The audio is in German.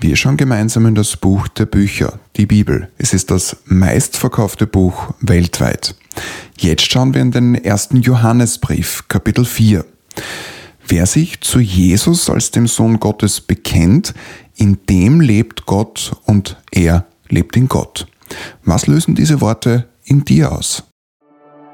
Wir schauen gemeinsam in das Buch der Bücher, die Bibel. Es ist das meistverkaufte Buch weltweit. Jetzt schauen wir in den 1. Johannesbrief, Kapitel 4. Wer sich zu Jesus als dem Sohn Gottes bekennt, in dem lebt Gott und er lebt in Gott. Was lösen diese Worte in dir aus?